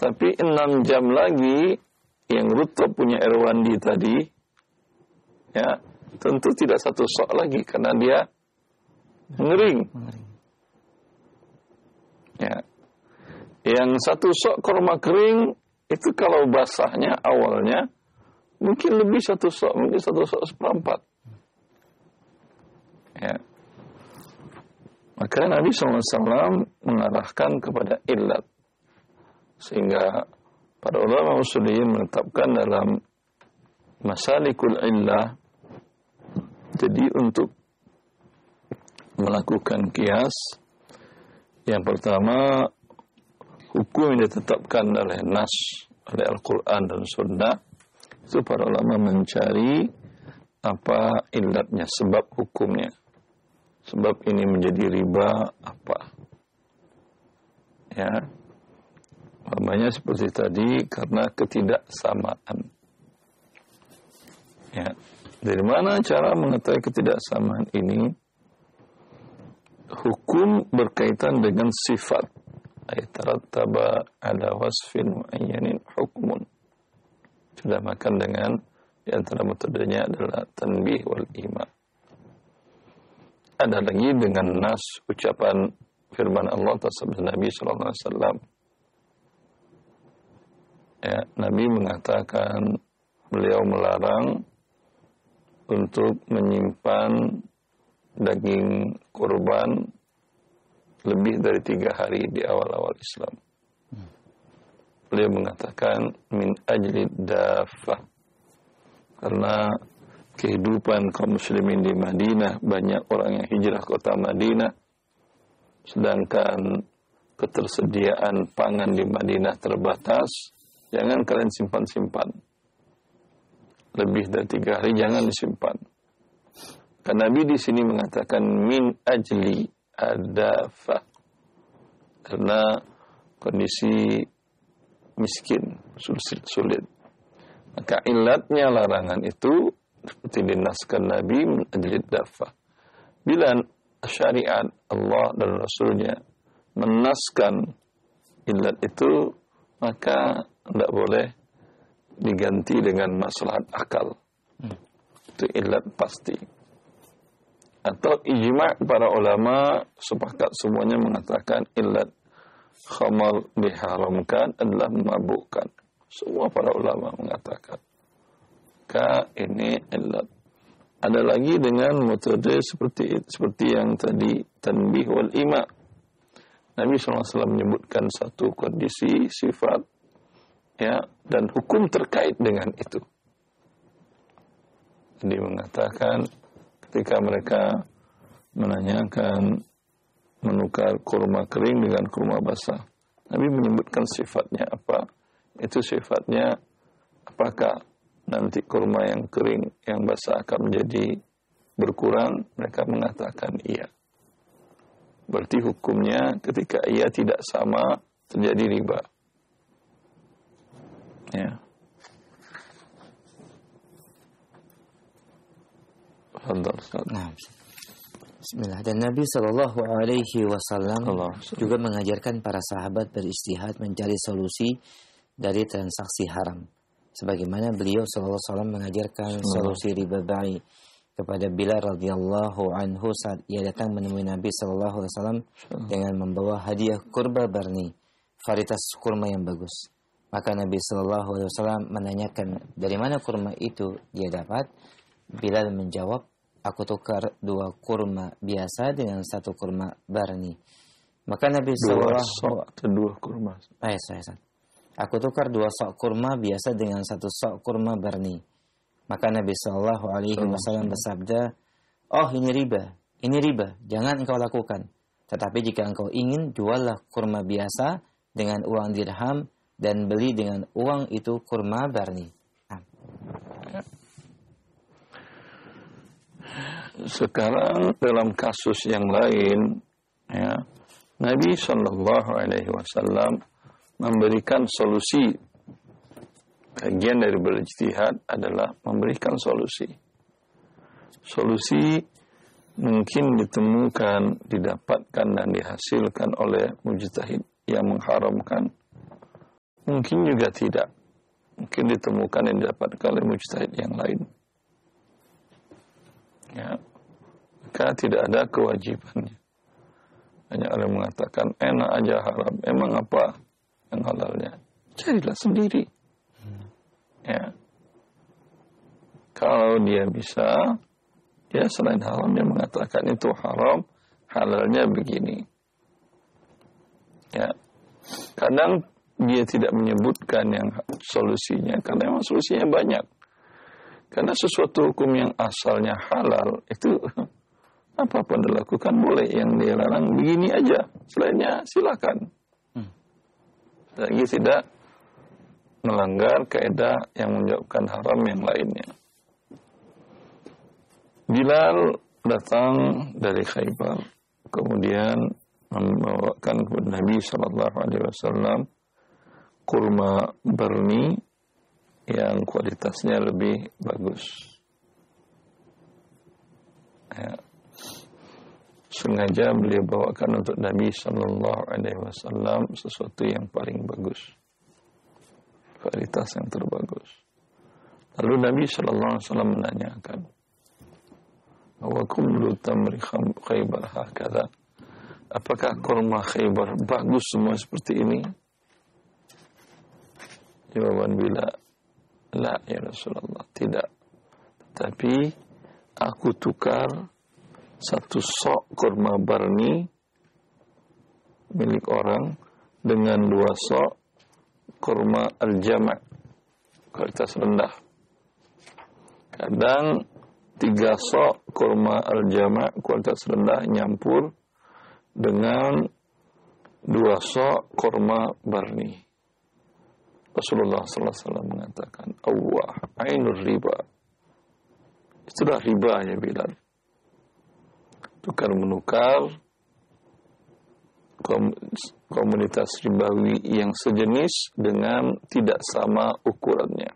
Tapi 6 jam lagi yang rutub punya Irwandi tadi, ya tentu tidak 1 sok lagi karena dia mengering. Ya, yang 1 sok kurma kering itu kalau basahnya awalnya mungkin lebih 1 sok, mungkin 1 sok 1/4. Ya. Maka Nabi SAW mengarahkan kepada illat. Sehingga para ulama usuliyin menetapkan dalam masalikul illah, jadi untuk melakukan qiyas, yang pertama hukum yang ditetapkan oleh nas, oleh Al-Quran dan Sunnah, itu para ulama mencari apa illatnya, sebab hukumnya. Sebab ini menjadi riba apa? Ya. Namanya seperti tadi karena ketidaksamaan. Ya. Dari mana cara mengetahui ketidaksamaan ini? Hukum berkaitan dengan sifat. Ay tarattaba ala wasfin muayyanin hukmun. Sudah makan dengan di antara metodenya adalah tanbih wal ima. Ada lagi dengan nas, ucapan firman Allah tersebut Nabi sallallahu alaihi wasallam. Ya, Nabi mengatakan beliau melarang untuk menyimpan daging kurban lebih dari 3 hari di awal-awal Islam. Beliau mengatakan min ajli dafah, karena kehidupan kaum muslimin di Madinah, banyak orang yang hijrah kota Madinah, sedangkan ketersediaan pangan di Madinah terbatas. Jangan kalian simpan-simpan lebih dari 3 hari, jangan disimpan. Karena Nabi di sini mengatakan min ajli adafah, karena kondisi miskin, sulit. Maka ilatnya larangan itu seperti dinaskan Nabi min ajli adafah. Bila syariat Allah dan Rasulnya menaskan ilat itu, maka tidak boleh diganti dengan maslahat akal. Itu ilat pasti. Atau ijma' para ulama sepakat semuanya mengatakan ilat khamar diharamkan adalah memabukkan. Semua para ulama mengatakan. Ini ilat. Ada lagi dengan metode seperti yang tadi, tanbih wal ima. Nabi SAW menyebutkan satu kondisi, sifat, ya, dan hukum terkait dengan itu. Jadi mengatakan ketika mereka menanyakan menukar kurma kering dengan kurma basah, Nabi menyebutkan sifatnya apa. Itu sifatnya apakah nanti kurma yang kering, yang basah akan menjadi berkurang? Mereka mengatakan iya. Berarti hukumnya ketika ia tidak sama terjadi riba. Ya. Nah, bismillah. Dan Nabi Shallallahu Alaihi Wasallam juga mengajarkan para sahabat beristihad mencari solusi dari transaksi haram. Sebagaimana beliau Shallallahu Alaihi Wasallam mengajarkan solusi riba bai kepada Bilal radhiyallahu anhu saat ia datang menemui Nabi Shallallahu Alaihi Wasallam dengan membawa hadiah kurba barni, varietas kurma yang bagus. Maka Nabi Shallallahu Alaihi Wasallam menanyakan dari mana kurma itu dia dapat. Bilal menjawab, aku tukar 2 kurma biasa dengan 1 kurma barni. Maka Nabi Sallallahu kurma. Aku tukar 2 sok kurma biasa dengan 1 sok kurma barni. Maka Nabi Sallallahu Alaihi Wasallam bersabda, oh ini riba, jangan engkau lakukan. Tetapi jika engkau ingin, juallah kurma biasa dengan uang dirham dan beli dengan uang itu kurma barni. Sekarang dalam kasus yang lain, ya, Nabi Sallallahu Alaihi Wasallam memberikan solusi. Bagian dari berijtihad adalah memberikan solusi. Solusi mungkin ditemukan, didapatkan dan dihasilkan oleh mujtahid yang mengharamkan Mungkin juga tidak. Mungkin ditemukan yang didapatkan oleh mujtahid yang lain. Ya. Maka tidak ada kewajibannya. Hanya ada yang mengatakan enak aja haram. Emang apa yang halalnya? Carilah sendiri. Ya. Kalau dia bisa, dia selain haram dia mengatakan itu haram, halalnya begini. Ya. Kadang dia tidak menyebutkan yang solusinya karena memang solusinya banyak. Karena sesuatu hukum yang asalnya halal itu apapun dilakukan boleh, yang dilarang begini aja, selainnya silakan. Lagi tidak melanggar kaidah yang menyebabkan haram yang lainnya. Bilal datang dari Khaybar, kemudian membawakan kepada Nabi SAW kurma berni yang kualitasnya lebih bagus. Ya. Sengaja beliau bawakan untuk Nabi SAW sesuatu yang paling bagus, kualitas yang terbagus. Lalu Nabi SAW menanyakan, "Wa kullu tamri Khaybar hakadha?" Apakah kurma Khaybar bagus semua seperti ini? Jawaban bila, la ya Rasulullah, tidak. Tetapi aku tukar satu sok kurma barni milik orang dengan 2 sok kurma al-jama' kualitas rendah. Kadang 3 sok kurma al-jama' kualitas rendah nyampur dengan 2 sok kurma barni. Rasulullah SAW mengatakan, "Allah, ainur riba." Itulah riba ya Bilal. Tukar menukar komunitas ribawi yang sejenis dengan tidak sama ukurannya.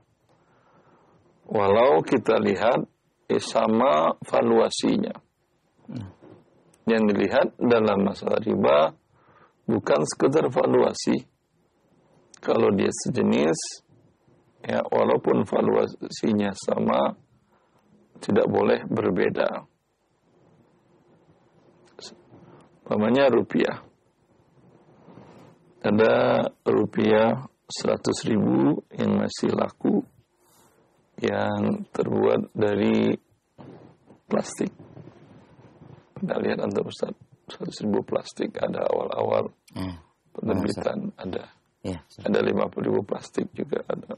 Walau kita lihat sama valuasinya. Yang dilihat dalam masalah riba bukan sekedar valuasi. Kalau dia sejenis, ya walaupun valuasinya sama, tidak boleh berbeda. Umpamanya rupiah. Ada rupiah 100.000 yang masih laku, yang terbuat dari plastik. Kita lihat antum Ustaz, 100.000 plastik, ada awal-awal penerbitan, ada. Ya, ada 50.000 plastik juga ada.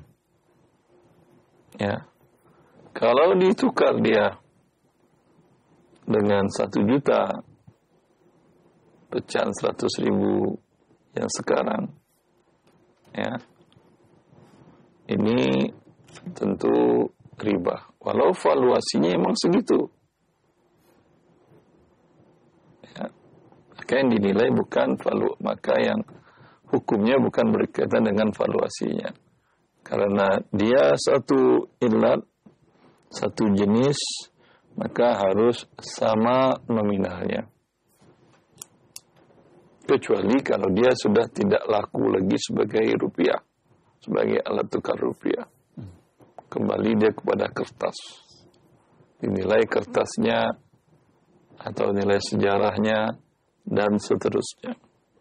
Ya. Kalau ditukar dia dengan 1 juta pecahan 100.000 yang sekarang, ya, ini tentu riba. Walau valuasinya emang segitu. Ya. Maka yang dinilai bukan maka yang hukumnya bukan berkaitan dengan valuasinya. Karena dia satu ilat, satu jenis, maka harus sama nominalnya. Kecuali kalau dia sudah tidak laku lagi sebagai rupiah, sebagai alat tukar rupiah. Kembali dia kepada kertas. Dinilai kertasnya atau nilai sejarahnya dan seterusnya.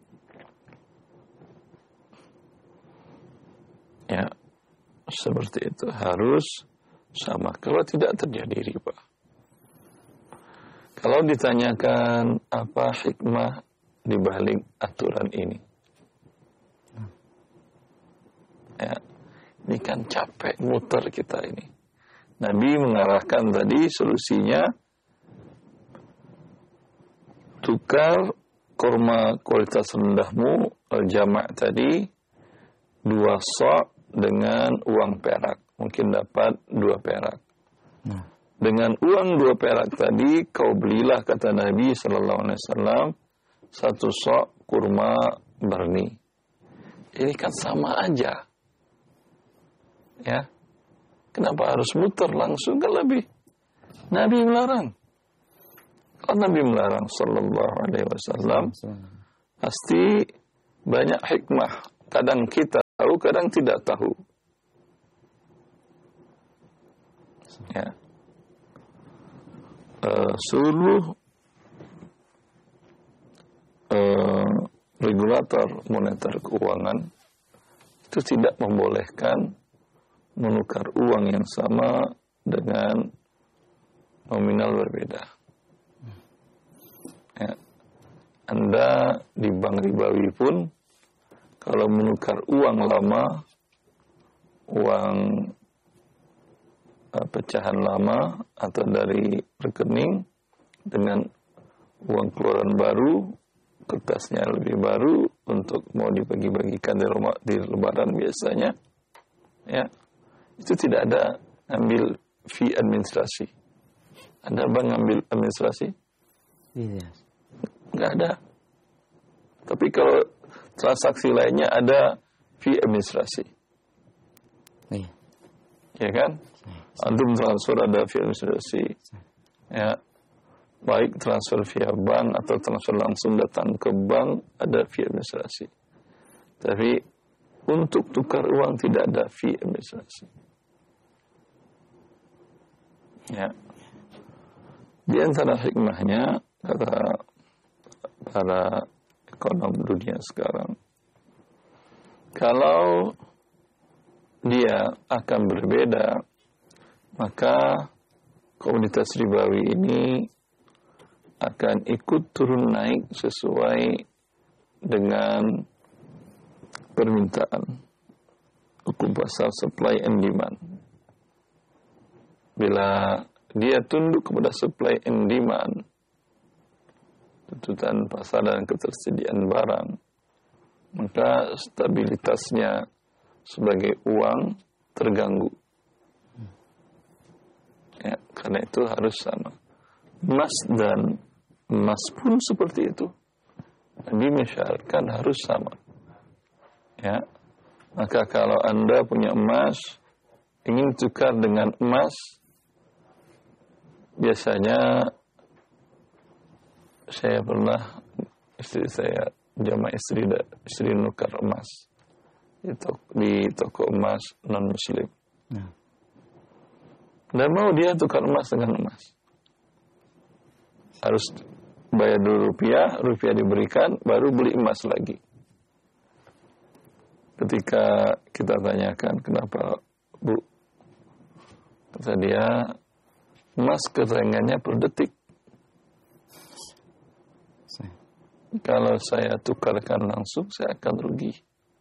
Ya, seperti itu harus sama. Kalau tidak terjadi riba. Kalau ditanyakan apa hikmah di balik aturan ini, ya, ini kan capek muter kita ini. Nabi mengarahkan tadi solusinya tukar kurma kualitas rendahmu al-jama' tadi 2 sok dengan uang perak, mungkin dapat 2 perak. Dengan uang 2 perak tadi kau belilah, kata Nabi SAW, 1 sok kurma berni. Ini kan sama aja, ya. Kenapa harus muter langsung? Kan lebih. Nabi melarang. Kalau Nabi melarang SAW, pasti banyak hikmah. Kadang kita tahu, kadang tidak tahu. Ya. Seluruh regulator moneter keuangan itu tidak membolehkan menukar uang yang sama dengan nominal berbeda. Ya. Anda di bank ribawi pun kalau menukar uang lama, uang pecahan lama atau dari rekening dengan uang keluaran baru, kertasnya lebih baru untuk mau dibagi-bagikan di lebaran biasanya, ya itu tidak ada ambil fee administrasi. Ada bank ngambil administrasi? Iya. Nggak ada. Tapi kalau transaksi lainnya ada fee administrasi. Iya. Ya kan? Antum transfer ada fee administrasi. Ya. Baik transfer via bank atau transfer langsung datang ke bank ada fee administrasi. Tapi untuk tukar uang tidak ada fee administrasi. Ya. Di antara hikmahnya kata para ekonom dunia sekarang, kalau dia akan berbeda, maka komunitas ribawi ini akan ikut turun naik sesuai dengan permintaan. Hukum pasar supply and demand. Bila dia tunduk kepada supply and demand, tuntutan pasar dan ketersediaan barang, maka stabilitasnya sebagai uang terganggu. Ya, karena itu harus sama. Emas pun seperti itu. Nabi mensyaratkan harus sama. Ya. Maka kalau Anda punya emas, ingin tukar dengan emas, biasanya saya pernah istri saya jamaah istri nukar emas di toko emas non muslim. Dan mau dia tukar emas dengan emas, harus bayar dulu rupiah diberikan, baru beli emas lagi. Ketika kita tanyakan kenapa Bu, kata dia, emas keterangannya per detik. Kalau saya tukarkan langsung, saya akan rugi.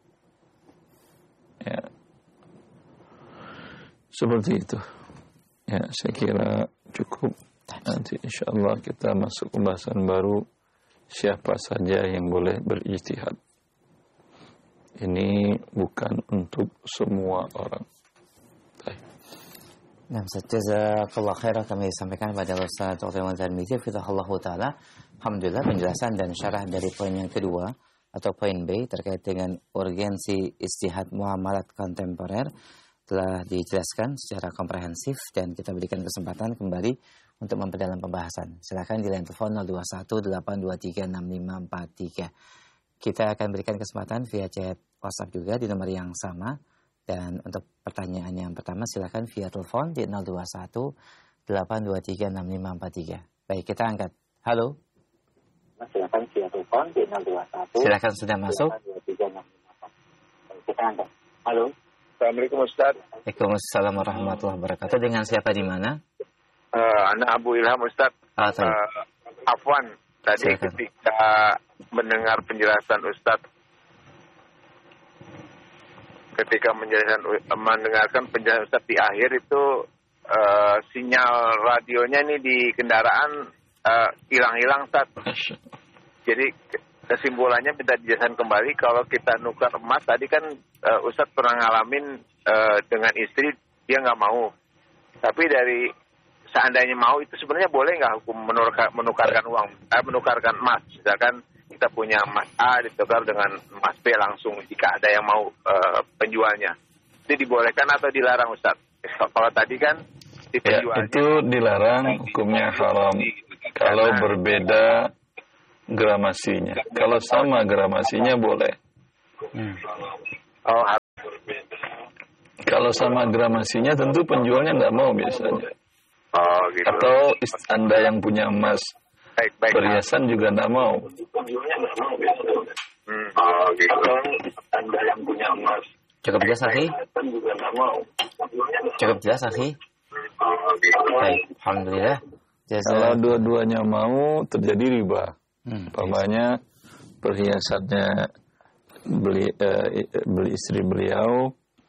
Ya, seperti itu. Ya, saya kira cukup. Nanti insya Allah kita masuk pembahasan baru, siapa saja yang boleh berijtihad. Ini bukan untuk semua orang. Nah, jazakallah khairah kami sampaikan pada Ustaz Dr. Tarmizi Fidahullahu Ta'ala. Alhamdulillah penjelasan dan syarah dari poin yang kedua atau poin B terkait dengan urgensi istihad muamalat kontemporer telah dijelaskan secara komprehensif dan kita berikan kesempatan kembali untuk memperdalam pembahasan. Silakan di line telepon 0218236543. Kita akan berikan kesempatan via chat WhatsApp juga di nomor yang sama. Dan untuk pertanyaan yang pertama silakan via telepon di 0218236543. Baik, kita angkat. Halo. Silakan via telepon di 021. Silakan sudah masuk. Kita angkat. Halo. Assalamualaikum Ustaz. Waalaikumsalam warahmatullahi wabarakatuh. Dengan siapa di mana? Anak Abu Ilham Ustaz. Afwan, tadi silakan. Ketika mendengar penjelasan Ustaz, mendengarkan penjelasan Ustaz di akhir itu sinyal radionya ini di kendaraan hilang-hilang Ustaz. Jadi kesimpulannya minta dijelaskan kembali kalau kita nukar emas tadi kan Ustaz pernah ngalamin dengan istri dia nggak mau. Tapi dari seandainya mau itu sebenarnya boleh nggak hukum menukarkan uang, menukarkan emas, misalkan kita punya emas A ditukar dengan emas B langsung jika ada yang mau penjualnya. Itu dibolehkan atau dilarang Ustaz? Kalau tadi kan di penjualnya itu dilarang, hukumnya haram. Kalau berbeda gramasinya. Kalau sama gramasinya boleh. Oh, sama gramasinya tentu penjualnya nggak mau biasanya. Oh, gitu. Atau Anda yang punya emas Baik. perhiasan juga nggak mau. Oh, gitu. Atau Anda yang punya emas Cukup jelas, akhi? juga nggak mau. Cukup jelas, akhi? Oh, gitu. Baik, alhamdulillah. Kalau dua-duanya mau, terjadi riba. Yes. Umpamanya perhiasannya beli istri beliau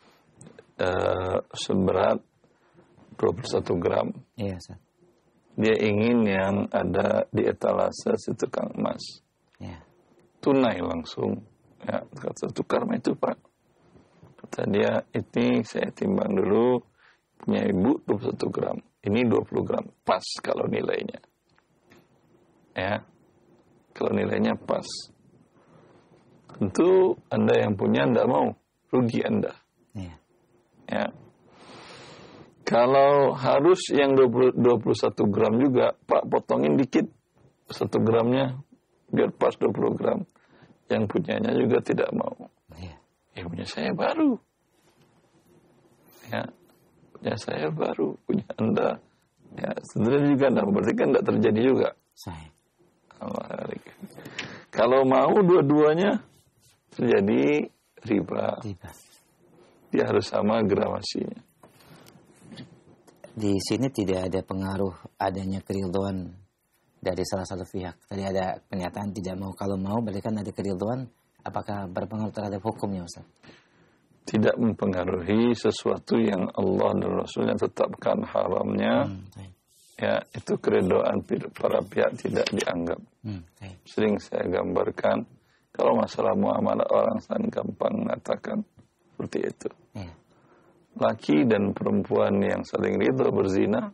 seberat 21 gram. Iya, Ustaz. Dia ingin yang ada di etalase si tukang emas. Iya. Tunai langsung. Ya, kata tukar itu Pak. Kata dia, ini saya timbang dulu, punya ibu 21 gram. Ini 20 gram. Pas kalau nilainya. Ya. Kalau nilainya pas. Tentu Anda yang punya Anda mau. Rugi Anda. Iya. Ya. Kalau harus yang 21 gram juga, Pak potongin dikit 1 gramnya biar pas 20 gram. Yang punyanya juga tidak mau. Iya. Ya punya saya baru. Ya. Punya saya baru, punya Anda. Ya, sebenarnya juga Anda berarti kan tidak terjadi juga. Sahih. Kalau mau dua-duanya terjadi riba. Dia harus sama gramasinya. Di sini tidak ada pengaruh adanya keridhaan dari salah satu pihak. Tadi ada pernyataan tidak mau. Kalau mau berarti kan ada keridhaan. Apakah berpengaruh terhadap hukumnya, Ustaz? Tidak mempengaruhi sesuatu yang Allah dan Rasulnya tetapkan haramnya. Ya, itu keridhaan para pihak tidak dianggap. Sering saya gambarkan, kalau masalah muamalah orang sangat gampang mengatakan seperti itu. Iya. Laki dan perempuan yang saling ridho berzina,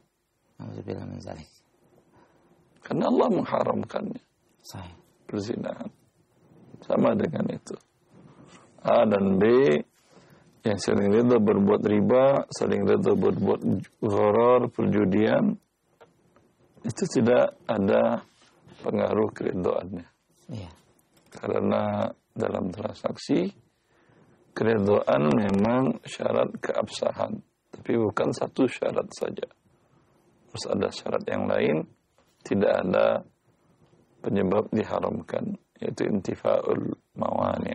karena Allah mengharamkannya. Perzinahan. Sama dengan itu. A dan B yang saling ridho berbuat riba, saling ridho berbuat gharar, perjudian, itu tidak ada pengaruh keridhoannya. Iya. Karena dalam transaksi keridhaan memang syarat keabsahan, tapi bukan satu syarat saja. Terus ada syarat yang lain, tidak ada penyebab diharamkan, yaitu intifa'ul mawani'.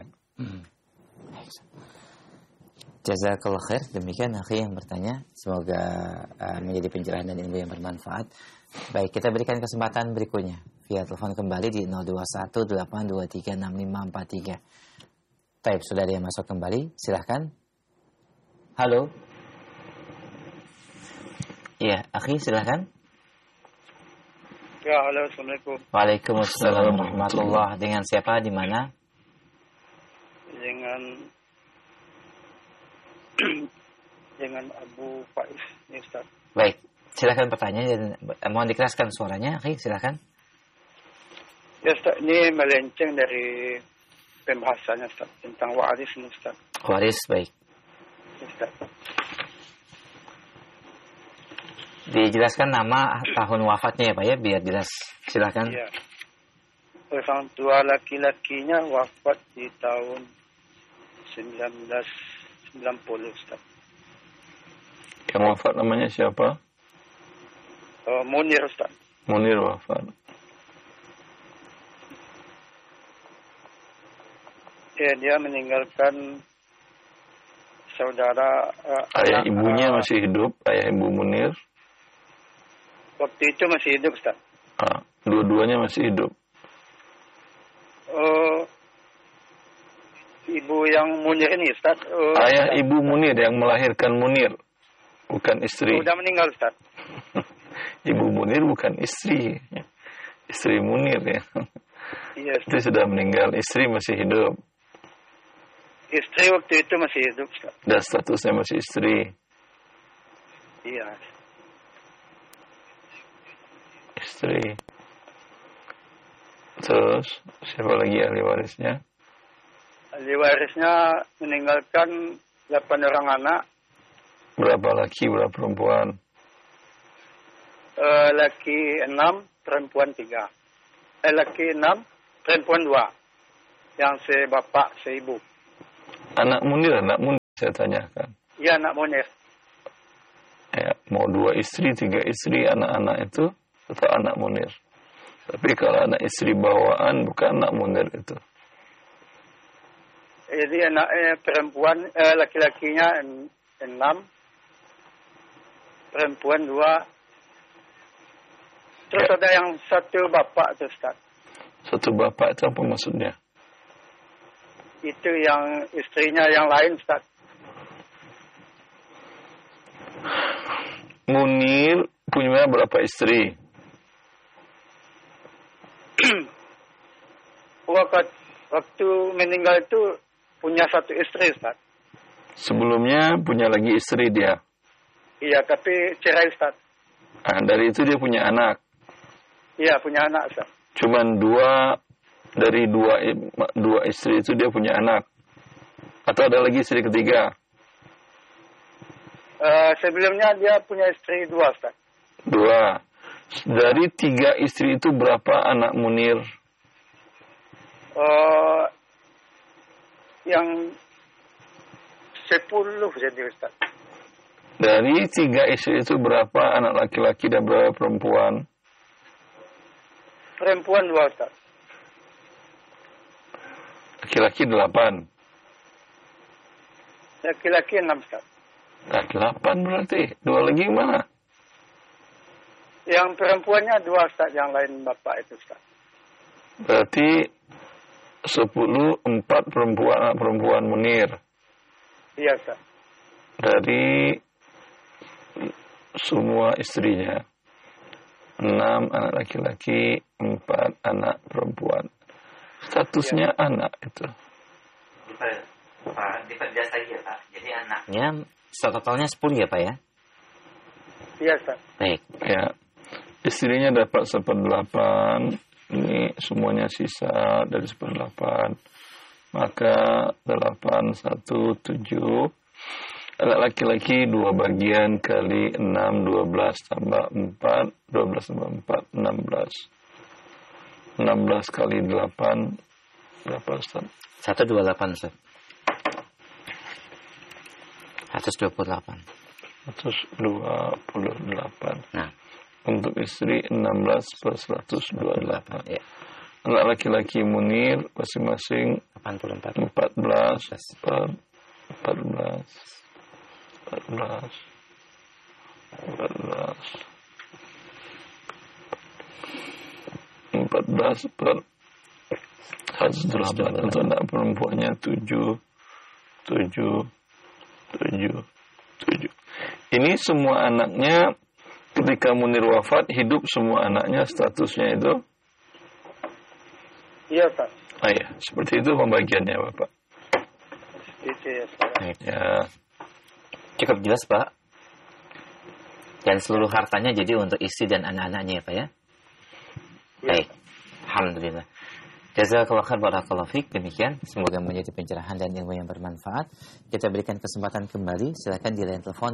Jazakallah khair. Demikian akhi yang bertanya. Semoga menjadi pencerahan dan ilmu yang bermanfaat. Baik, kita berikan kesempatan berikutnya. Via telepon kembali di 0218236543. Taib, sudah ada yang masuk kembali. Silahkan. Halo. Iya, akhi silahkan. Ya, halo, Assalamualaikum. Waalaikumsalam warahmatullahi. Dengan siapa, di mana? Dengan Abu Faiz, ya, Ustaz. Baik, silakan pertanyaan dan mohon dikeraskan suaranya, akhi, silakan. Ya, Ustaz, ini melenceng dari pembahasannya, Ustaz, tentang waris, Ustaz. Waris, baik. Ya, Ustaz. Dijelaskan nama, tahun wafatnya ya Pak ya, biar jelas. Silakan. Iya. Orang tua laki-lakinya wafat di tahun 1990, Ustaz. Yang wafat namanya siapa? Munir, Ustaz. Munir wafat. Ya, dia meninggalkan saudara. Ayah ibunya masih hidup, ayah ibu Munir. Waktu itu masih hidup, Ustaz. Dua-duanya masih hidup. Ibu yang Munir ini, Ustaz. Ayah ibu Munir yang melahirkan Munir, bukan istri. Sudah meninggal, Ustaz. Ibu Munir bukan istri. Istri Munir ya. Iya, Ustaz. Itu sudah meninggal, istri masih hidup. Istri waktu itu masih hidup, Ustaz. Dan statusnya masih istri. Iya. Istri. Terus siapa lagi ahli warisnya? Ahli warisnya meninggalkan 8 orang anak. Berapa laki, berapa perempuan? Laki 6, perempuan 3. Laki 6, perempuan 2. Yang sebapak, seibu. Anak Munir saya tanyakan. Dia anak Munir. Ya, mau 2 istri, 3 istri, anak-anak itu tetap anak Munir. Tapi kalau anak istri bawaan bukan anak Munir itu. Jadi anak perempuan, laki-lakinya 6, perempuan 2. Terus ada yang 1 bapak tu Ustaz. 1 bapak itu apa maksudnya? Itu yang istrinya yang lain Ustaz. Munir punya berapa istri? Waktu meninggal itu punya 1 istri Ustaz. Sebelumnya punya lagi istri dia. Iya, tapi cerai Ustaz. Nah, dari itu dia punya anak. Iya, punya anak Ustaz. Cuman 2 dari 2 istri itu dia punya anak. Atau ada lagi istri ketiga? Sebelumnya dia punya istri 2 Ustaz. 2. Dari 3 istri itu berapa anak Munir? Yang 10 jadi Ustaz. Dari 3 istri itu berapa anak laki-laki dan berapa perempuan? Perempuan 2 Ustaz. Laki-laki 8. Laki-laki 6 Ustaz. Nah, 8 berarti. 2 lagi mana? Yang perempuannya 2 Ustaz, yang lain bapak itu Ustaz. Berarti 10, 4 perempuan, anak perempuan Munir. Iya Ustaz. Dari semua istrinya. 6 anak laki-laki, 4 anak perempuan. Statusnya anak itu. Diperjelas lagi ya Pak. Jadi anaknya totalnya 10 ya Pak ya? Iya Ustaz. Baik. Ya. Istrinya dapat 1/8. Ini semuanya sisa dari 1/8. Maka 8, 1, 7. Anak laki-laki 2 bagian kali 6, 12 tambah 4. 12 tambah 4, 16. 16 kali 8. Berapa Ustaz? 128 Ustaz. 128. 128. Nah. Untuk istri 16 per 128. Ya. Anak laki-laki Munir masing-masing 84. 14 per 14. 14 per 108. Untuk anak perempuannya 7. Ini semua anaknya ketika Munir wafat, hidup semua anaknya statusnya itu? Iya Pak. Ah ya, seperti itu pembagiannya Bapak. Itu ya Pak. Ya. Cukup jelas Pak. Dan seluruh hartanya jadi untuk istri dan anak-anaknya ya Pak ya? Baik. Alhamdulillah. Jazakallahu khair, barakallahu fiik. Demikian, semoga menjadi pencerahan dan ilmu yang bermanfaat. Kita berikan kesempatan kembali. Silakan di line telepon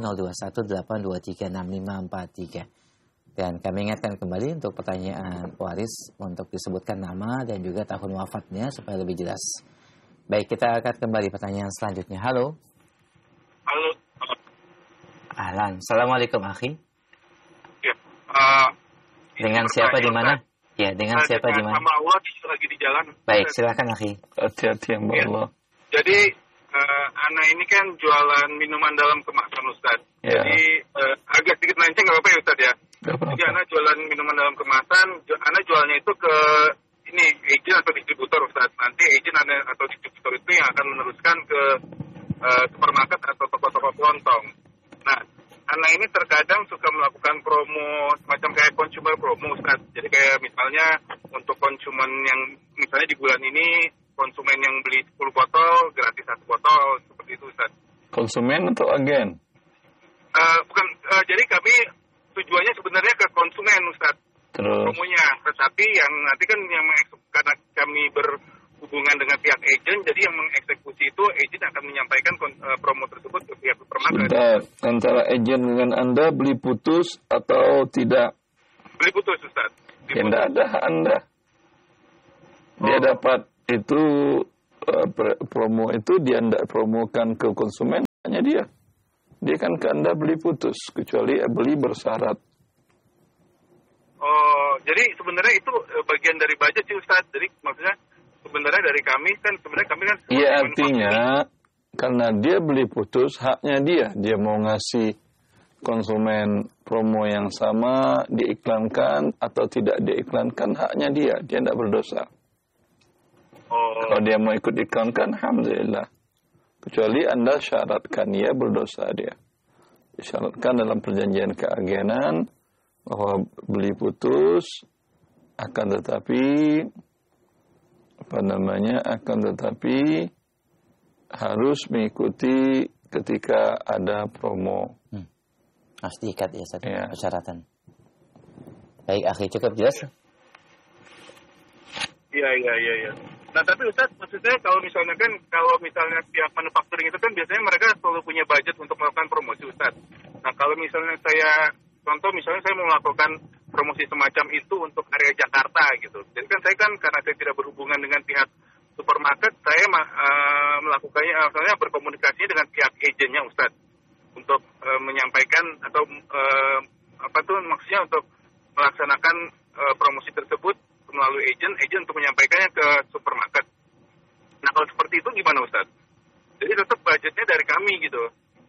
0218236543. Dan kami ingatkan kembali untuk pertanyaan waris untuk disebutkan nama dan juga tahun wafatnya supaya lebih jelas. Baik, kita akan kembali pertanyaan selanjutnya. Halo. Halo. Ahlan. Assalamualaikum akhi. Ya. Dengan siapa di mana? Ya, dengan siapa di mana? Sama Allah lagi di jalan. Baik, silakan akhi. Hati-hati yang Allah. Jadi anak ini kan jualan minuman dalam kemasan Ustaz. Ya. Jadi agak sedikit melenceng nggak apa-apa ya Ustaz ya. Jadi anak jualan minuman dalam kemasan, anak jualnya itu ke ini agent atau distributor Ustaz. Nanti agent atau distributor itu yang akan meneruskan ke supermarket atau toko-toko kelontong. Nah, anak ini terkadang suka melakukan promo semacam kayak consumer promo Ustaz. Jadi kayak misalnya untuk konsumen yang misalnya di bulan ini konsumen yang beli 10 botol gratis 1 botol seperti itu Ustaz. Konsumen atau agen? Bukan, jadi kami tujuannya sebenarnya ke konsumen Ustaz. Terus Promonya, tetapi yang nanti kan yang karena kami berhubungan dengan pihak agent, jadi yang mengeksekusi itu agent akan menyampaikan promo tersebut ke pihak supermarket. sebentar, antara agen dengan Anda beli putus atau tidak? Beli putus Ustaz. Ya tidak ada Anda. Dia dapat itu promo itu dia tidak promokan ke konsumen, hanya dia. Dia kan ke Anda beli putus, kecuali beli bersyarat. Oh, jadi sebenarnya itu bagian dari budget sih Ustaz. Jadi maksudnya sebenarnya dari kami kan Iya, artinya karena dia beli putus, haknya dia mau ngasih konsumen promo yang sama, diiklankan atau tidak diiklankan, haknya dia tidak berdosa. Kalau dia mau ikut iklankan, alhamdulillah. Kecuali Anda syaratkan dia berdosa dia. Disyaratkan dalam perjanjian keagenan bahwa beli putus akan tetapi harus mengikuti ketika ada promo. Harus diikat ya, satu persyaratan. Baik, akhi, cukup jelas? Iya. Nah, tapi Ustaz, maksudnya kalau misalnya pihak manufacturing itu kan biasanya mereka selalu punya budget untuk melakukan promosi, Ustaz. Nah, kalau misalnya saya mau melakukan promosi semacam itu untuk area Jakarta gitu. Jadi kan karena saya tidak berhubungan dengan pihak supermarket, saya melakukannya, misalnya berkomunikasi dengan pihak agennya, Ustaz, untuk menyampaikan atau maksudnya untuk melaksanakan promosi tersebut melalui agent untuk menyampaikannya ke supermarket. Nah, kalau seperti itu gimana, Ustaz? Jadi tetap budgetnya dari kami gitu.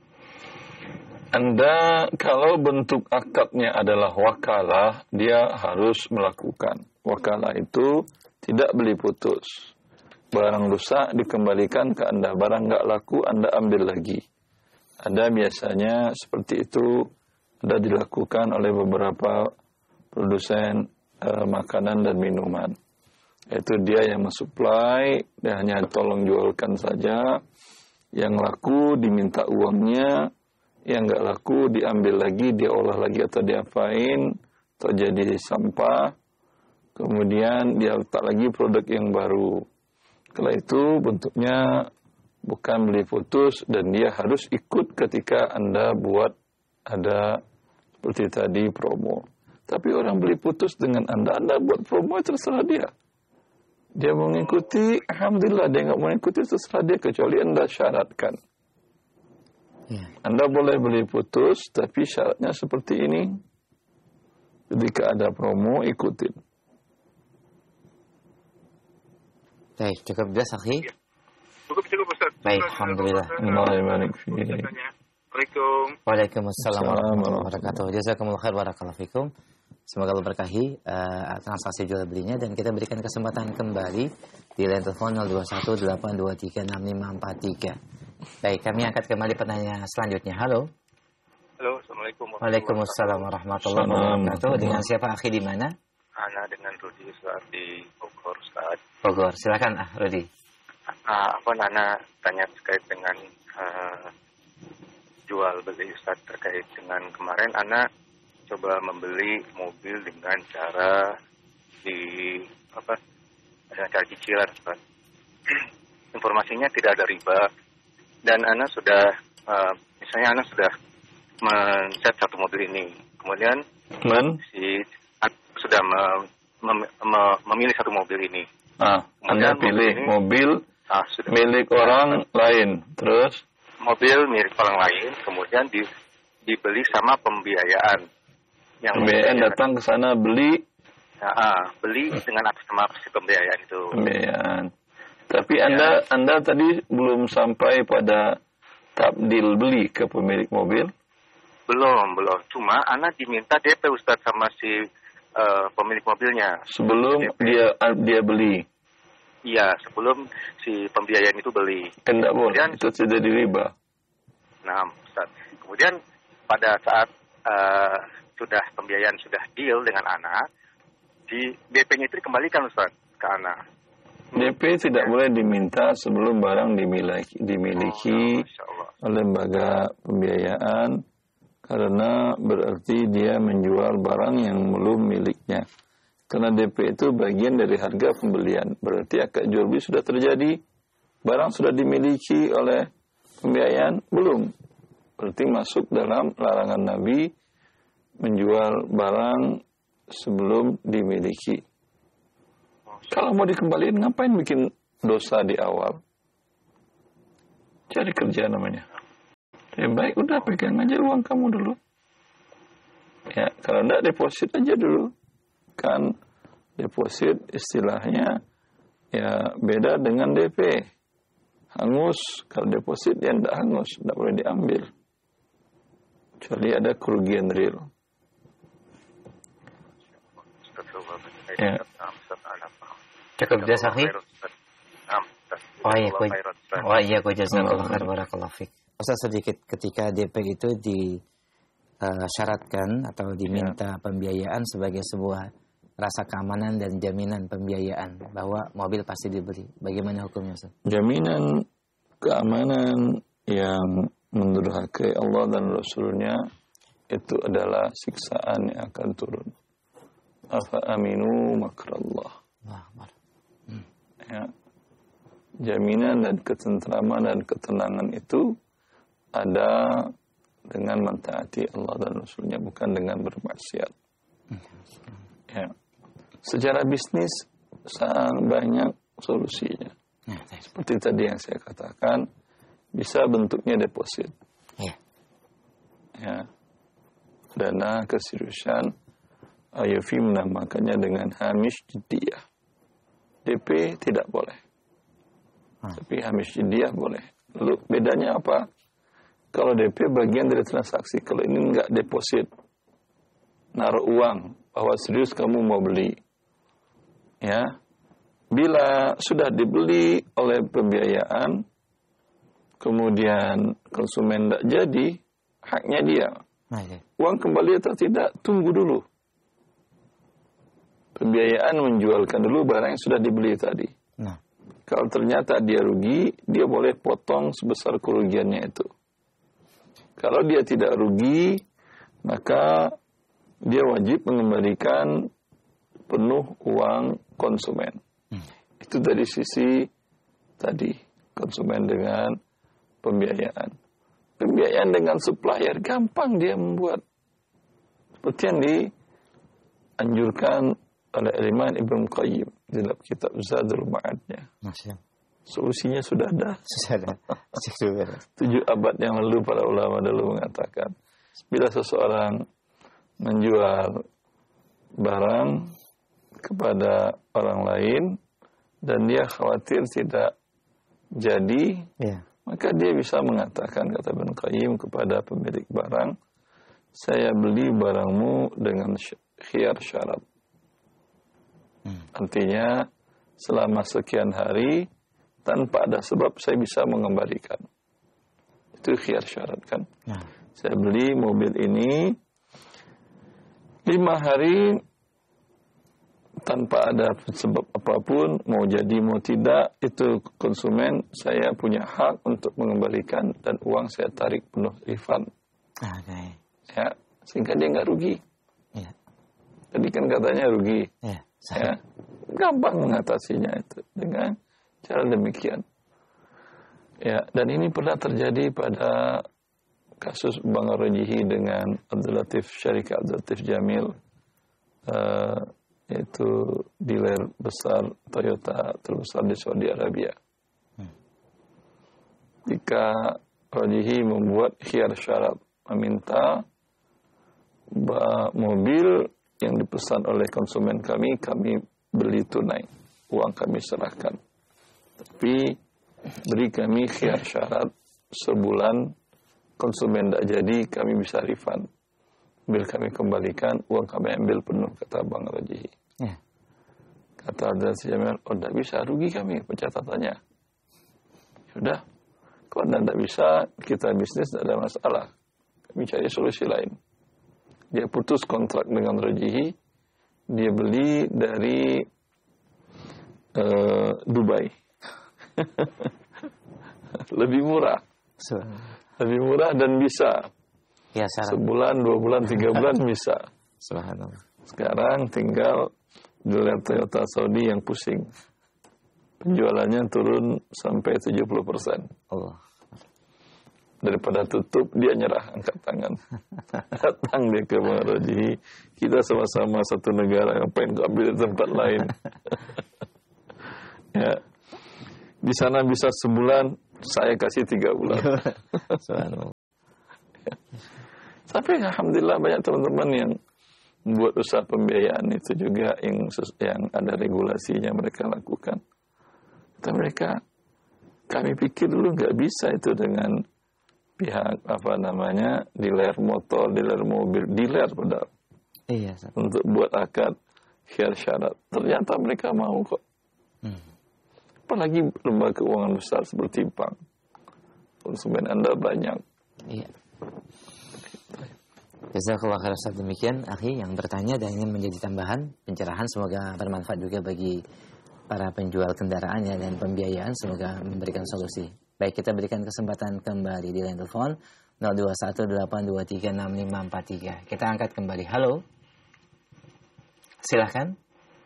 Anda kalau bentuk akadnya adalah wakalah, dia harus melakukan. Wakalah itu tidak beli putus. Barang rusak dikembalikan ke Anda, barang nggak laku Anda ambil lagi. Ada biasanya seperti itu, ada dilakukan oleh beberapa produsen makanan dan minuman. Itu dia yang mensuplai, dia hanya tolong jualkan saja. Yang laku diminta uangnya, yang nggak laku diambil lagi, dia olah lagi atau diapain, atau jadi sampah. Kemudian dia letak lagi produk yang baru. Kalau itu bentuknya bukan beli putus dan dia harus ikut ketika Anda buat ada seperti tadi promo. Tapi orang beli putus dengan Anda buat promo, terserah dia. Dia mau mengikuti, alhamdulillah. Dia nggak mau mengikuti, terserah dia, kecuali Anda syaratkan. Anda boleh beli putus, tapi syaratnya seperti ini. Ketika ada promo, ikutin. Baik, cukup jelas, akhi? Cukup, Ustaz. Baik, alhamdulillah. Waalaikumsalam warahmatullahi wabarakatuh. Jazakumullah khair, barakallahu fikum. Semoga Allah berkahi transaksi jual belinya, dan kita berikan kesempatan kembali di line telepon 0218236543. Baik, kami angkat kembali pertanyaan selanjutnya. Halo. Halo, assalamualaikum. Waalaikumsalam warahmatullahi wabarakatuh. Dengan siapa, akhi, di mana? Ana dengan Rudi, Ustaz, di Bogor, Ustaz. Bogor, silakan, Rudi. Nana tanya terkait dengan jual beli, Ustaz, terkait dengan kemarin Ana coba membeli mobil dengan cara dengan cara cicilan, Ustaz. Informasinya tidak ada riba, dan Ana sudah misalnya Ana sudah men-set satu mobil ini, kemudian sudah memilih satu mobil ini. Anda pilih mobil milik orang lain, terus mobil milik orang lain, kemudian dibeli sama pembiayaan. Pembiayaan datang ke sana beli. Beli dengan atas nama si pembiayaan itu. Pembiayaan. Tapi Anda tadi belum sampai pada tabdil beli ke pemilik mobil? Belum. Cuma Ana diminta DP, Ustaz, sama si pemilik mobilnya. Sebelum dia beli? Iya, sebelum si pembiayaan itu beli. Tidak boleh, itu tidak diriba. Nah, Ustaz. Kemudian pada saat pembiayaan sudah deal dengan Ana, di DP-nya itu dikembalikan, Ustaz, ke Ana. DP tidak boleh diminta sebelum barang dimiliki oleh lembaga pembiayaan, karena berarti dia menjual barang yang belum miliknya. Karena DP itu bagian dari harga pembelian. Berarti akad jual beli sudah terjadi. Barang sudah dimiliki oleh pembiayaan? Belum. Berarti masuk dalam larangan Nabi menjual barang sebelum dimiliki. Kalau mau dikembaliin, ngapain bikin dosa di awal? Cari kerja namanya. baik udah pegang aja uang kamu dulu. Ya, kalau enggak deposit aja dulu. Kan deposit istilahnya ya beda dengan DP. Hangus, kalau deposit ya enggak hangus, enggak boleh diambil. Kecuali ada kerugian real. Ya. Cukup dia sahih. Oh iya, jazakallahu khair, barakallahu fik. Ustaz, sedikit, ketika DP itu disyaratkan atau diminta pembiayaan sebagai sebuah rasa keamanan dan jaminan pembiayaan bahwa mobil pasti dibeli. Bagaimana hukumnya, Ustaz? Jaminan keamanan yang mendurhakai Allah dan Rasulnya itu adalah siksaan yang akan turun. Afa aminu makrallah. Ya. Jaminan dan ketentraman dan ketenangan itu ada dengan mentaati Allah dan Rasulnya, bukan dengan bermaksiat. Ya. Secara bisnis sangat banyak solusinya. Seperti tadi yang saya katakan, bisa bentuknya deposit. Ya. Dana keseriusan, Ayufi menamakannya dengan hamish jiddiyah. DP tidak boleh. Tapi hamish jiddiyah boleh. Lalu bedanya apa? Kalau DP bagian dari transaksi, kalau ini enggak deposit. Naruh uang bahwa serius kamu mau beli. Ya. Bila sudah dibeli oleh pembiayaan, kemudian konsumen enggak jadi, haknya dia. Uang kembali atau tidak, tunggu dulu. Pembiayaan menjualkan dulu barang yang sudah dibeli tadi. Kalau ternyata dia rugi, dia boleh potong sebesar kerugiannya itu. Kalau dia tidak rugi, maka dia wajib mengembalikan penuh uang konsumen. Itu dari sisi tadi, konsumen dengan pembiayaan. Pembiayaan dengan supplier, gampang dia membuat. Seperti yang dianjurkan oleh Imam Ibnu Qayyim dalam kitab Zadul Ma'adnya. Solusinya sudah ada. 7 abad yang lalu para ulama dulu mengatakan, bila seseorang menjual barang kepada orang lain dan dia khawatir tidak jadi, maka dia bisa mengatakan, kata Ibnu Qayyim kepada pemilik barang, saya beli barangmu dengan khiyar syarat. Artinya selama sekian hari tanpa ada sebab saya bisa mengembalikan. Itu khiyar syarat kan. Saya beli mobil ini 5 hari tanpa ada sebab apapun, mau jadi mau tidak, itu konsumen saya punya hak untuk mengembalikan dan uang saya tarik penuh refund. Ya, sehingga dia nggak rugi. Tadi kan katanya rugi. Ya, gampang mengatasinya itu dengan cara demikian. Ya, dan ini pernah terjadi pada kasus Bang Rajihi dengan Abdul Latif Syarika Abdul Latif Jamil, yaitu dealer besar Toyota terbesar di Saudi Arabia. Jika Rajihi membuat khiyar syarat, meminta mobil yang dipesan oleh konsumen kami beli tunai, uang kami serahkan. Tapi beri kami khiyar syarat sebulan, konsumen tidak jadi, kami bisa refund. Bil kami kembalikan, uang kami ambil penuh, kata Bang Rajihi. Kata Abdul Jamil, oh tidak bisa, rugi kami pencatatannya. Sudah, kalau tidak bisa, kita bisnis tidak ada masalah. Kami cari solusi lain. Dia putus kontrak dengan Rajihi, dia beli dari Dubai. Lebih murah. Lebih murah dan bisa. Ya, sebulan, 2 bulan, 3 bulan bisa. Sekarang tinggal dealer Toyota Saudi yang pusing. Penjualannya turun sampai 70%. Allah. Daripada tutup, dia nyerah, angkat tangan. Datang dia ke Bang Rajihi, kita sama-sama satu negara, ngapain kau ambil di tempat lain. Ya, di sana bisa sebulan, saya kasih 3 bulan. Tapi alhamdulillah banyak teman-teman yang membuat usaha pembiayaan itu juga yang ada regulasinya mereka lakukan. Kata mereka, kami pikir dulu nggak bisa itu dengan pihak dealer motor, dealer mobil, dealer padahal. Iya. Untuk buat akad khiyar syarat. Ternyata mereka mau kok. Apalagi lembaga keuangan besar seperti bank. Konsumen Anda banyak. Iya. Jazakallah khair Ustaz. Demikian akhi yang bertanya dan ingin menjadi tambahan pencerahan, semoga bermanfaat juga bagi para penjual kendaraan ya, dan pembiayaan, semoga memberikan solusi. Baik, kita berikan kesempatan kembali di line telepon 0218236543. Kita angkat kembali. Halo. Silahkan.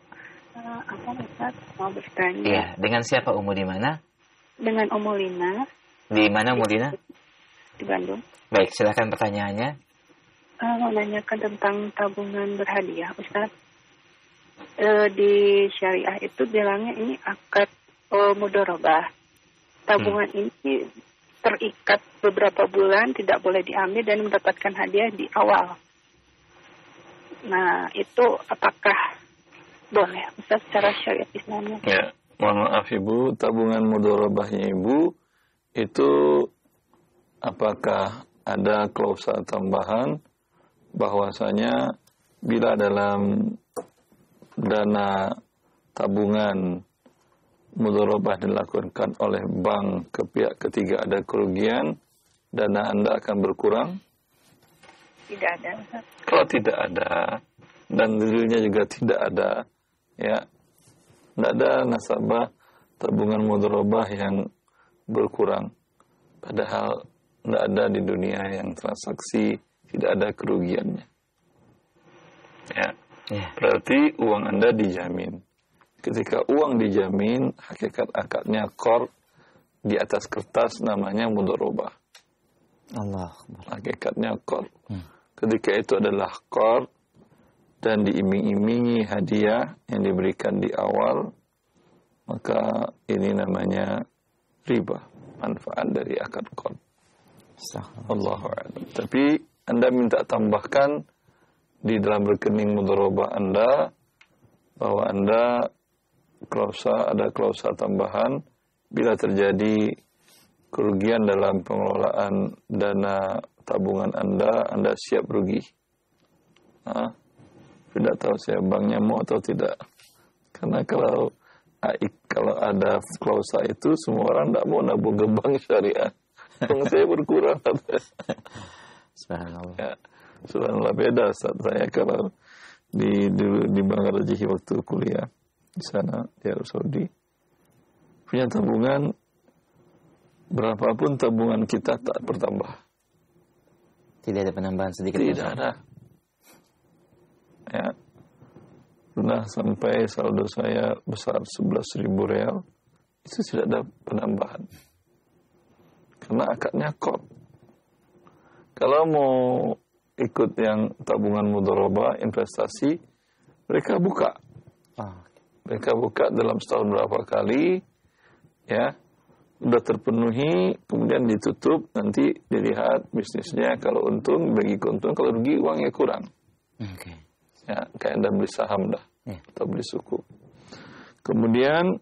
Apa Ustaz mau bertanya? Iya, dengan siapa, Umu di mana? Dengan Umu Lina. Di mana Umu Lina? Di Bandung. Baik, silahkan pertanyaannya. Mau nanyakan tentang tabungan berhadiah, Ustaz. Di syariah itu bilangnya ini akad mudharabah. Tabungan ini terikat beberapa bulan, tidak boleh diambil dan mendapatkan hadiah di awal. Nah, itu apakah boleh, Ustaz, secara syariat Islamnya? Ya, mohon maaf Ibu, tabungan mudharabahnya Ibu itu apakah ada klausa tambahan bahwasanya bila dalam dana tabungan mudharabah dilakukan oleh bank ke pihak ketiga ada kerugian, dana Anda akan berkurang? Tidak ada, Ustaz. Kalau tidak ada dan dalilnya juga tidak ada, ya, tidak ada nasabah tabungan mudharabah yang berkurang. Padahal tidak ada di dunia yang transaksi tidak ada kerugiannya. Ya. Berarti uang Anda dijamin. Ketika uang dijamin, hakikat akadnya qard, di atas kertas namanya mudharabah. Allah. Hakikatnya qard. Ketika itu adalah qard dan diiming-imingi hadiah yang diberikan di awal, maka ini namanya riba, manfaat dari akad qard. Allahu a'lam. Tapi Anda minta tambahkan di dalam rekening mudharabah Anda bahwa Anda ada klausa tambahan bila terjadi kerugian dalam pengelolaan dana tabungan Anda siap rugi. Tidak tahu saya banknya mau atau tidak. Karena kalau ada klausa itu semua orang tidak mau nabung ke bank syariah. Bank saya berkurang. Subhanallah. Ya, subhanallah, beda saat saya kalau di Bank Rajihi waktu kuliah di sana di Arab Saudi punya tabungan berapapun tabungan kita tak bertambah. Tidak ada penambahan sedikit. Tidak ada. Ya, pernah sampai saldo saya besar 11.000 real, itu tidak ada penambahan karena akadnya qard. Kalau mau ikut yang tabungan mudharabah, investasi, mereka buka. Mereka buka dalam setahun berapa kali, ya, udah terpenuhi, kemudian ditutup, nanti dilihat bisnisnya, kalau untung, bagi keuntungan, kalau rugi, uangnya kurang. Ya, kayak Anda beli saham dah, atau beli suku. Kemudian,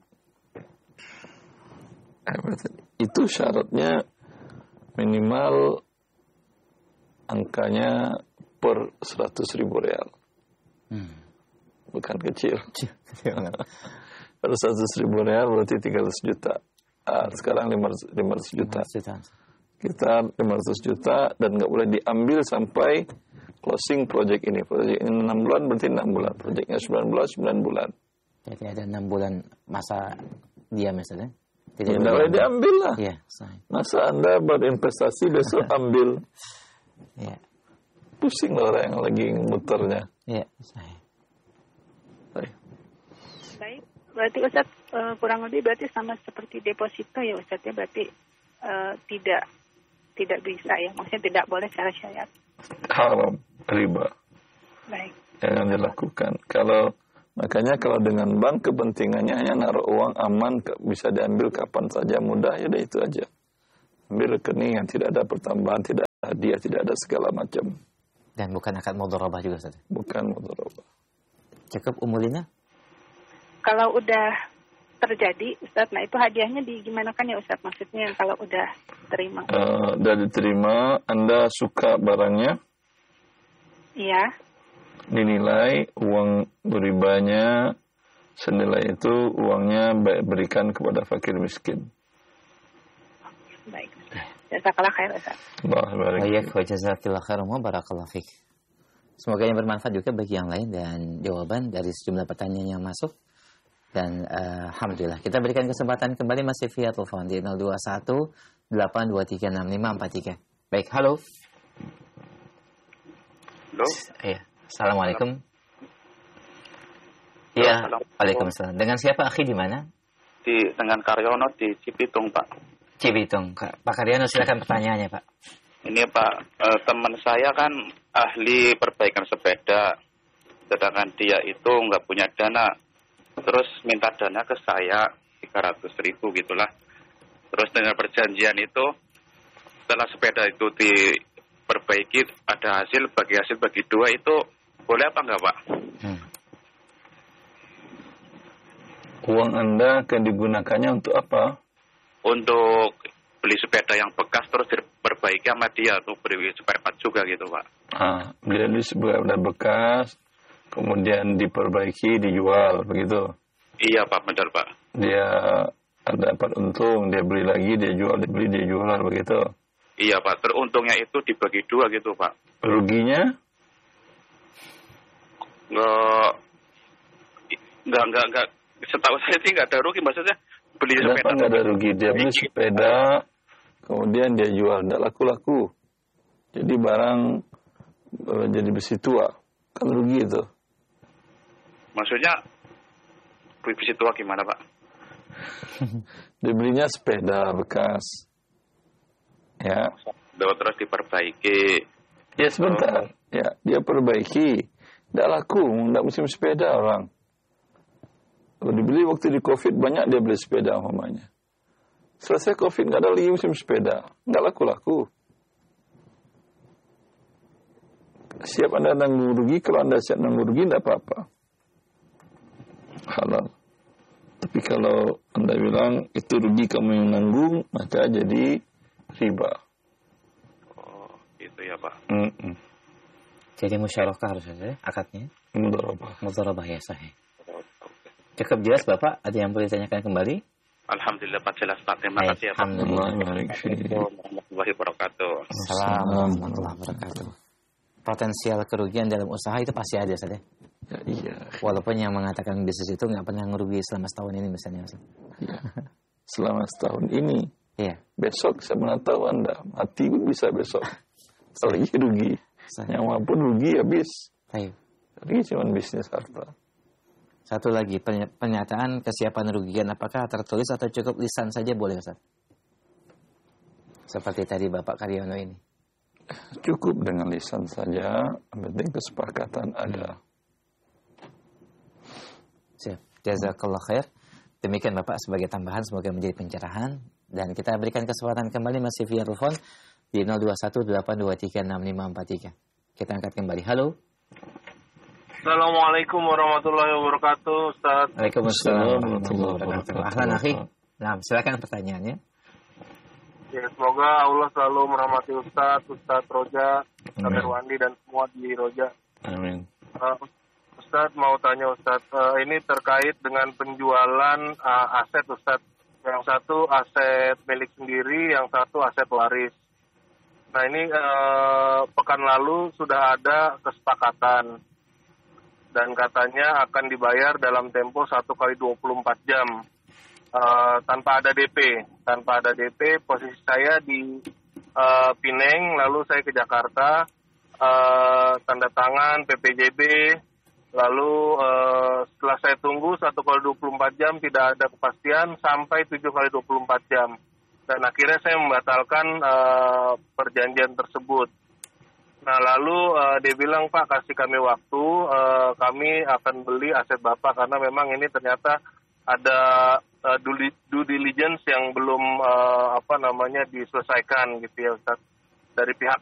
itu syaratnya minimal angkanya per 100.000 real. Bukan kecil. Per 100.000 real berarti 300 juta. Sekarang 500 juta. Kita 500 juta dan nggak boleh diambil sampai closing project ini. Project ini 6 bulan berarti 6 bulan. Projectnya 9 bulan. Jadi ada 6 bulan masa dia misalnya. Tidak boleh diambil lah. Ya, masa Anda berinvestasi besok ambil. Ya. Pusing lah orang yang lagi muternya. Ya, Baik, berarti Ustaz kurang lebih berarti sama seperti deposito ya Ustaz ya, berarti tidak bisa ya, maksudnya tidak boleh secara syariat. Haram, riba. Baik. Jangan dilakukan. Makanya kalau dengan bank kepentingannya hanya naruh uang aman, bisa diambil kapan saja, mudah, ya udah itu aja. Ambil rekening yang tidak ada pertambahan, tidak ada hadiah, tidak ada segala macam. Dan bukan akad mudharabah juga, Ustaz? Bukan mudharabah. Cukup Umulina? Kalau udah terjadi, Ustaz, nah itu hadiahnya digimanakan ya Ustaz? Maksudnya kalau udah terima. Udah diterima, Anda suka barangnya? Iya. Dinilai uang beribanya senilai itu, uangnya berikan kepada fakir miskin. Baik. Jazakallah khair, Ustaz. Baik, wa jazakallahu khairan wa barakallahu fik. Semoga yang bermanfaat juga bagi yang lain dan jawaban dari sejumlah pertanyaan yang masuk. Dan alhamdulillah kita berikan kesempatan kembali masih via telepon di 021 823 6543. Baik, halo. Halo. Iya. Assalamualaikum. Iya, waalaikumsalam. Dengan siapa, akhi, di mana? Dengan Karyono di Cibitung, Pak. Cibitung. Pak Karyono, silakan pertanyaannya, Pak. Ini Pak, teman saya kan ahli perbaikan sepeda, sedangkan dia itu nggak punya dana, terus minta dana ke saya 300.000 gitulah. Terus dengan perjanjian itu, setelah sepeda itu diperbaiki, ada hasil bagi dua, itu boleh apa enggak, Pak? Uang Anda akan digunakannya untuk apa? Untuk beli sepeda yang bekas terus diperbaiki sama dia, untuk beli spare part juga gitu, Pak. Beli sepeda bekas, kemudian diperbaiki, dijual, begitu? Iya, Pak, benar, Pak. Dia dapat untung, dia beli lagi, dia jual, dia beli, dia jual, begitu? Iya, Pak. Teruntungnya itu dibagi dua gitu, Pak. Ruginya? Enggak. Setahu saya sih enggak ada rugi, maksudnya beli sepeda. Kenapa enggak ada rugi? Dia beli sepeda, kemudian dia jual, enggak laku-laku. Jadi barang jadi besi tua, kan rugi itu. Maksudnya besi tua gimana, Pak? Dibelinya sepeda bekas. Ya. Terus diperbaiki. Ya sebentar. Ya, dia perbaiki. Enggak laku, enggak musim sepeda orang. Kalau dibeli waktu di Covid, banyak dia beli sepeda umpamanya. Selesai Covid, nggak ada lagi musim sepeda. Nggak laku-laku. Siap Anda nanggung rugi, kalau Anda siap nanggung rugi, nggak apa-apa. Halal. Tapi kalau Anda bilang, itu rugi kamu yang nanggung, maka jadi riba. Oh, itu ya, Pak. Jadi musyarakah harusnya, akadnya? Mudharabah ya, sahih. Cukup jelas, Bapak. Ada yang boleh ditanyakan kembali? Alhamdulillah, Pak, jelas, Pak. Terima kasih ya, Pak. Assalamualaikum warahmatullahi wabarakatuh. Assalamualaikum warahmatullahi wabarakatuh. Potensial kerugian dalam usaha itu pasti ada, Ustaz. Ya, iya. Walaupun yang mengatakan bisnis itu nggak pernah ngerugi selama setahun ini misalnya, Ustaz. Iya. Selama setahun ini. Iya. Besok saya mana tahu Anda. Mati pun bisa besok. Apalagi rugi. Nyawa pun rugi habis. Baik. Rugi cuma bisnis harta. Satu lagi, pernyataan kesiapan rugian apakah tertulis atau cukup lisan saja boleh, Ustaz? Seperti tadi Bapak Karyono ini. Cukup dengan lisan saja, yang penting kesepakatan ada. Siap. Jazakallah khair. Demikian Bapak sebagai tambahan, semoga menjadi pencerahan. Dan kita berikan kesempatan kembali masih via telepon di 0218236543. Kita angkat kembali. Halo. Assalamualaikum warahmatullahi wabarakatuh, Ustaz. Waalaikumsalam warahmatullahi wabarakatuh. Ahlan, akhi. Nah, silakan pertanyaannya. Ya, semoga Allah selalu merahmati Ustaz Roja, Ustaz Irwandi dan semua di Roja. Amin. Ustaz mau tanya Ustaz, ini terkait dengan penjualan aset Ustaz. Yang satu aset milik sendiri, yang satu aset waris. Nah ini pekan lalu sudah ada kesepakatan. Dan katanya akan dibayar dalam tempo 1 kali 24 jam tanpa ada DP. Tanpa ada DP, posisi saya di Pineng, lalu saya ke Jakarta, tanda tangan PPJB, lalu setelah saya tunggu 1 kali 24 jam tidak ada kepastian sampai 7 kali 24 jam. Dan akhirnya saya membatalkan perjanjian tersebut. Nah lalu dia bilang, Pak kasih kami waktu, kami akan beli aset Bapak karena memang ini ternyata ada due diligence yang belum diselesaikan gitu ya Ustaz dari pihak